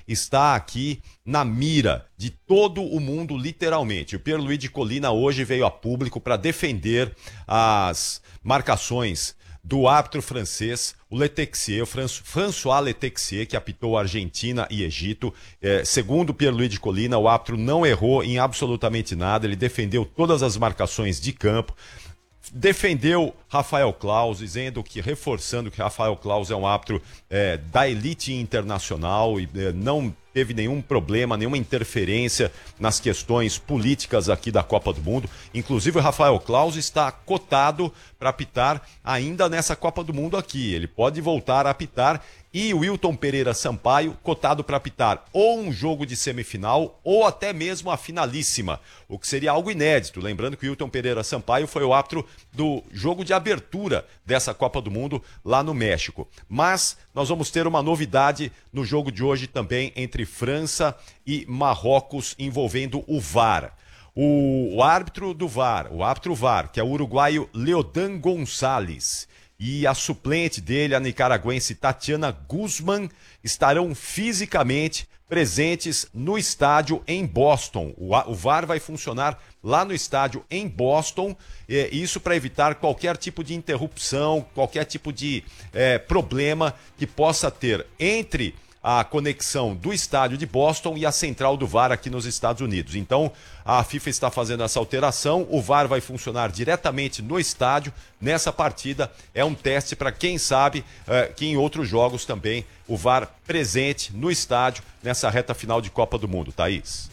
está aqui na mira de todo o mundo, literalmente. O Pierluigi Collina hoje veio a público para defender as marcações do árbitro francês, o Letexier, o François Letexier, que apitou Argentina e Egito. Segundo Pierluigi Collina, o árbitro não errou em absolutamente nada, ele defendeu todas as marcações de campo, defendeu Rafael Claus, reforçando que Rafael Claus é um árbitro da elite internacional e não teve nenhum problema, nenhuma interferência nas questões políticas aqui da Copa do Mundo. Inclusive o Rafael Claus está cotado para apitar ainda nessa Copa do Mundo aqui. Ele pode voltar a apitar. E o Wilton Pereira Sampaio, cotado para apitar ou um jogo de semifinal ou até mesmo a finalíssima, o que seria algo inédito. Lembrando que o Wilton Pereira Sampaio foi o árbitro do jogo de abertura dessa Copa do Mundo lá no México. Mas nós vamos ter uma novidade no jogo de hoje também entre França e Marrocos envolvendo o VAR. O árbitro do VAR, o árbitro VAR, que é o uruguaio Leodan Gonçalves, e a suplente dele, a nicaragüense Tatiana Guzman, estarão fisicamente presentes no estádio em Boston. O VAR vai funcionar lá no estádio em Boston, isso para evitar qualquer tipo de interrupção, qualquer tipo de problema que possa ter entre a conexão do estádio de Boston e a central do VAR aqui nos Estados Unidos. Então, a FIFA está fazendo essa alteração, o VAR vai funcionar diretamente no estádio. Nessa partida é um teste para quem sabe que em outros jogos também o VAR presente no estádio nessa reta final de Copa do Mundo. Thaís.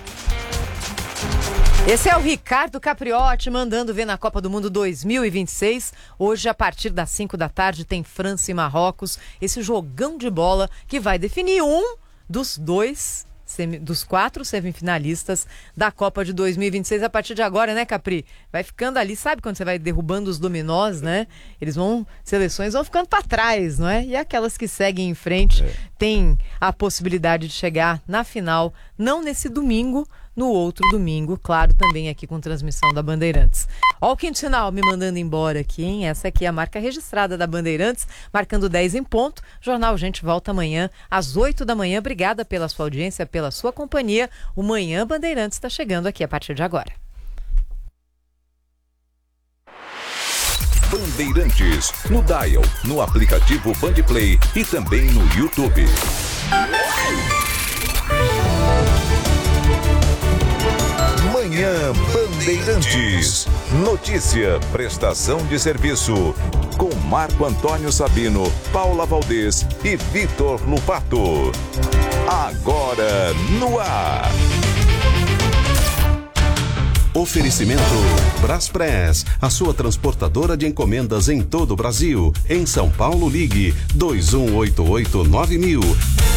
Esse é o Ricardo Capriotti mandando ver na Copa do Mundo 2026. Hoje, a partir das 5 da tarde, tem França e Marrocos. Esse jogão de bola que vai definir um dos dos 4 semifinalistas da Copa de 2026 a partir de agora, né, Capri? Vai ficando ali, sabe quando você vai derrubando os dominós, né? Seleções vão ficando para trás, não é? E aquelas que seguem em frente têm a possibilidade de chegar na final, não nesse domingo, no outro domingo, claro, também aqui com transmissão da Bandeirantes. Ó o quinto sinal me mandando embora aqui, hein? Essa aqui é a marca registrada da Bandeirantes, marcando 10 em ponto. Jornal Gente volta amanhã às 8 da manhã. Obrigada pela sua audiência, pela sua companhia. O Manhã Bandeirantes está chegando aqui a partir de agora. Bandeirantes, no dial, no aplicativo Bandplay e também no YouTube. Manhã Bandeirantes. Notícia, prestação de serviço. Com Marco Antônio Sabino, Paula Valdez e Vitor Lupato. Agora no ar. Oferecimento Braspress, a sua transportadora de encomendas em todo o Brasil. Em São Paulo, ligue 2188-9000.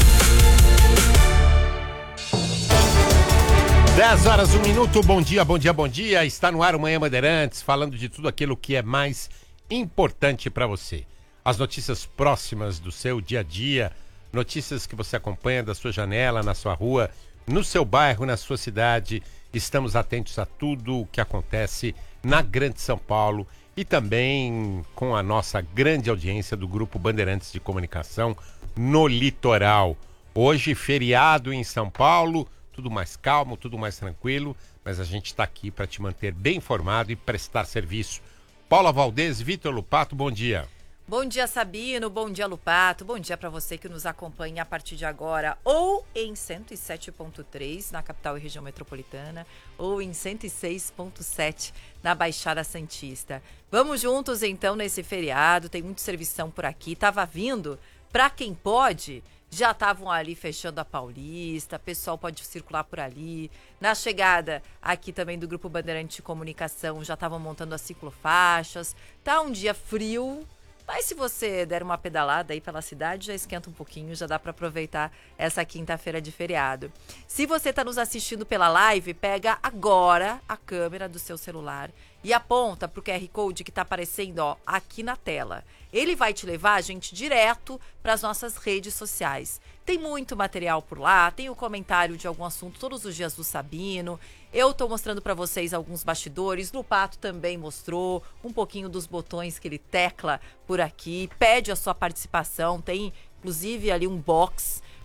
10 horas, 1 minuto, bom dia, bom dia, bom dia. Está no ar o Manhã Bandeirantes, falando de tudo aquilo que é mais importante para você. As notícias próximas do seu dia a dia, notícias que você acompanha da sua janela, na sua rua, no seu bairro, na sua cidade. Estamos atentos a tudo o que acontece na Grande São Paulo e também com a nossa grande audiência do Grupo Bandeirantes de Comunicação no Litoral. Hoje, feriado em São Paulo, tudo mais calmo, tudo mais tranquilo, mas a gente está aqui para te manter bem informado e prestar serviço. Paula Valdez, Vitor Lupato, bom dia. Bom dia, Sabino, bom dia, Lupato, bom dia para você que nos acompanha a partir de agora, ou em 107.3 na capital e região metropolitana, ou em 106.7 na Baixada Santista. Vamos juntos então nesse feriado, tem muito servição por aqui, tava vindo, para quem pode, já estavam ali fechando a Paulista, pessoal pode circular por ali. Na chegada aqui também do Grupo Bandeirante de Comunicação, já estavam montando as ciclofaixas, tá um dia frio. Mas se você der uma pedalada aí pela cidade, já esquenta um pouquinho, já dá para aproveitar essa quinta-feira de feriado. Se você está nos assistindo pela live, pega agora a câmera do seu celular e aponta para o QR Code que está aparecendo aqui na tela. Ele vai te levar, gente, direto para as nossas redes sociais. Tem muito material por lá, tem o comentário de algum assunto todos os dias do Sabino. Eu estou mostrando para vocês alguns bastidores. Lupato também mostrou um pouquinho dos botões que ele tecla por aqui. Pede a sua participação. Tem, inclusive, ali um box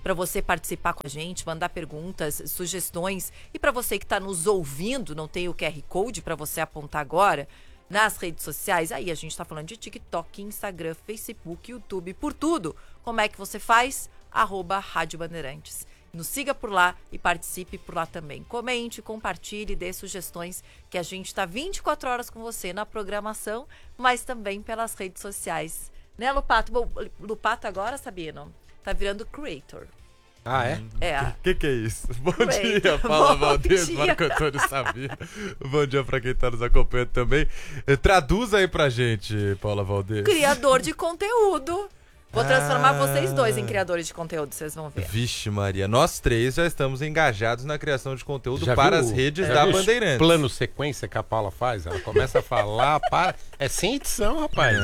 para você participar com a gente, mandar perguntas, sugestões. E para você que está nos ouvindo, não tem o QR Code para você apontar agora, nas redes sociais, aí a gente está falando de TikTok, Instagram, Facebook, YouTube, por tudo. Como é que você faz? @Rádio Bandeirantes. Nos siga por lá e participe por lá também. Comente, compartilhe, dê sugestões, que a gente está 24 horas com você na programação, mas também pelas redes sociais. Né, Lupato? Bom, Lupato agora, Sabino, tá virando creator. Ah, é? É. Que é isso? Bom Creator. dia, Paula Bom Valdez, dia. Marco Antônio Sabino. Bom dia pra quem tá nos acompanhando também. Traduz aí pra gente, Paula Valdez. Criador de conteúdo. Vou transformar vocês dois em criadores de conteúdo, vocês vão ver. Vixe Maria, nós três já estamos engajados na criação de conteúdo Já para viu? as redes Já da viu os Bandeirantes. plano sequência que a Paula faz? Ela começa a falar, para. É sem edição, rapaz.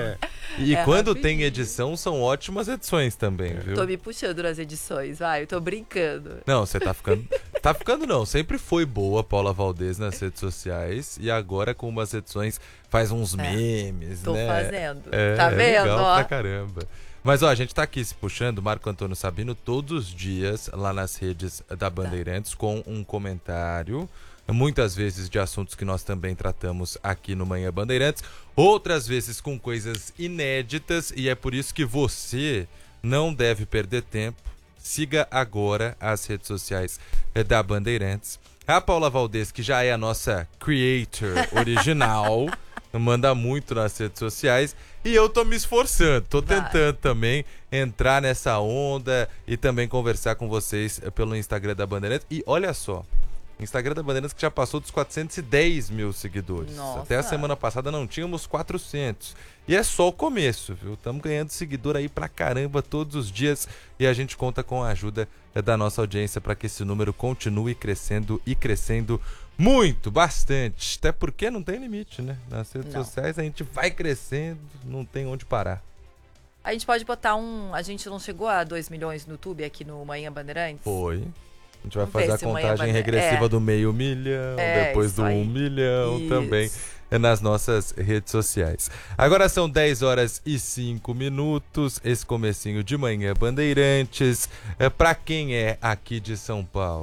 E É quando rapidinho. tem edição, são ótimas edições também, viu? Tô me puxando nas edições, vai, eu tô brincando. Não, você tá ficando. Tá ficando não. Sempre foi boa Paula Valdez nas redes sociais. E agora com umas edições faz uns memes, Tô né? fazendo. É, Tá vendo? Legal Ó. pra caramba. Mas ó, a gente tá aqui se puxando, Marco Antônio Sabino, todos os dias lá nas redes da Bandeirantes com um comentário. Muitas vezes de assuntos que nós também tratamos aqui no Manhã Bandeirantes. Outras vezes com coisas inéditas. E é por isso que você não deve perder tempo. Siga agora as redes sociais da Bandeirantes. A Paula Valdez, que já é a nossa creator original, manda muito nas redes sociais. E eu tô me esforçando, tô tentando também entrar nessa onda e também conversar com vocês pelo Instagram da Bandeirantes. E olha só, Instagram da Bandeirantes que já passou dos 410 mil seguidores. Nossa. Até a semana passada não tínhamos 400. E é só o começo, viu? Estamos ganhando seguidor aí pra caramba todos os dias e a gente conta com a ajuda da nossa audiência para que esse número continue crescendo e crescendo muito, bastante. Até porque não tem limite, né? Nas redes sociais a gente vai crescendo, não tem onde parar. A gente pode botar a gente não chegou a 2 milhões no YouTube aqui no Manhã Bandeirantes? Foi. A gente vai Vamos fazer ver a se o Manhã contagem Bandeira- regressiva do 500 mil, depois isso do aí. 1 milhão Isso. também nas nossas redes sociais. Agora são 10 horas e 5 minutos, esse comecinho de Manhã Bandeirantes. Para quem é aqui de São Paulo,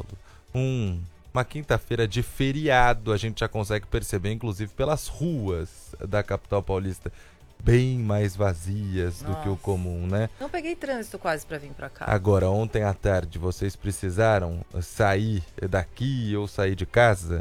uma quinta-feira de feriado, a gente já consegue perceber, inclusive pelas ruas da capital paulista, bem mais vazias do que o comum, né? Não peguei trânsito quase pra vir pra cá. Agora, ontem à tarde, vocês precisaram sair daqui ou sair de casa?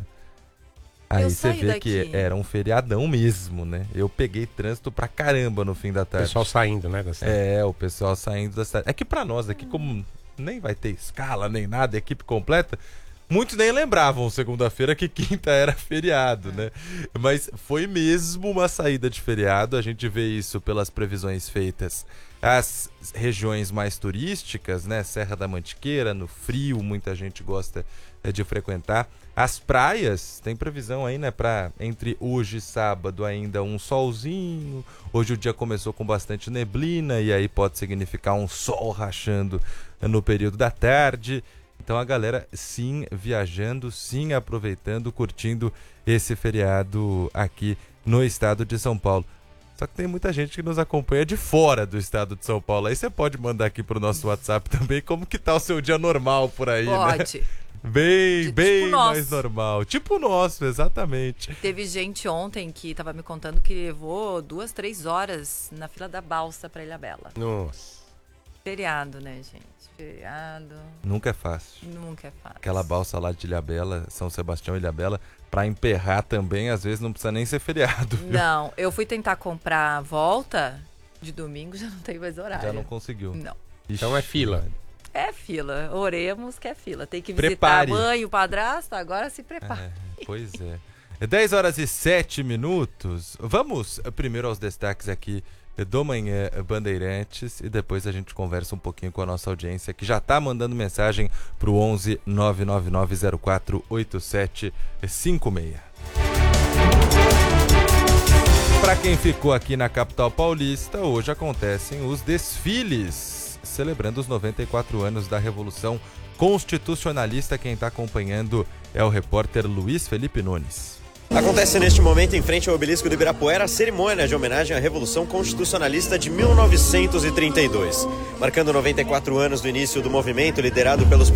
Aí Eu você saí vê que daqui. era um feriadão mesmo, né? Eu peguei trânsito pra caramba no fim da O tarde. pessoal saindo, né? Da cidade. É, o pessoal saindo da cidade. É que pra nós aqui, como nem vai ter escala nem nada, equipe completa, muitos nem lembravam segunda-feira que quinta era feriado, né? Mas foi mesmo uma saída de feriado, a gente vê isso pelas previsões feitas. As regiões mais turísticas, né? Serra da Mantiqueira, no frio, muita gente gosta de frequentar. As praias, tem previsão aí, né? Para entre hoje e sábado ainda um solzinho. Hoje o dia começou com bastante neblina e aí pode significar um sol rachando no período da tarde. Então a galera sim viajando, sim aproveitando, curtindo esse feriado aqui no estado de São Paulo. Só que tem muita gente que nos acompanha de fora do estado de São Paulo. Aí você pode mandar aqui pro nosso WhatsApp também como que tá o seu dia normal por aí, né? Pode. Bem Tipo mais nosso. normal. Tipo o nosso, exatamente. Teve gente ontem que tava me contando que levou 2, 3 horas na fila da balsa pra Ilhabela. Nossa. Feriado, né, gente? Feriado. Nunca é fácil. Nunca é fácil. Aquela balsa lá de Ilhabela, São Sebastião e Ilhabela, pra emperrar também, às vezes não precisa nem ser feriado. Viu? Não, eu fui tentar comprar a volta de domingo, já não tem mais horário. Já não conseguiu. Não. Ixi, Então é fila. É fila. Oremos que é fila. Tem que Prepare. visitar a mãe, o padrasto, agora se prepara. Pois é. 10 horas e 7 minutos. Vamos primeiro aos destaques aqui do Manhã Bandeirantes e depois a gente conversa um pouquinho com a nossa audiência que já tá mandando mensagem pro 11 99904 8756. Para quem ficou aqui na capital paulista, hoje acontecem os desfiles, celebrando os 94 anos da Revolução Constitucionalista. Quem está acompanhando é o repórter Luiz Felipe Nunes. Acontece neste momento, em frente ao obelisco do Ibirapuera, a cerimônia de homenagem à Revolução Constitucionalista de 1932. Marcando 94 anos do início do movimento liderado pelos